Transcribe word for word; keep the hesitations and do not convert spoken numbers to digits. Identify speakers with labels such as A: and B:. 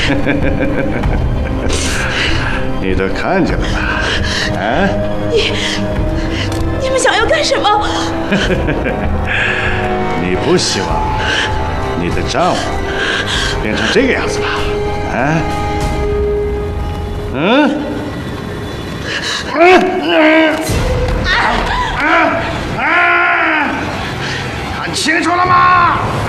A: 你都看见了吧？啊？
B: 你你们想要干什么？
A: 你不希望你的丈夫变成这个样子吧？啊？嗯？嗯嗯啊啊啊！看清楚了吗？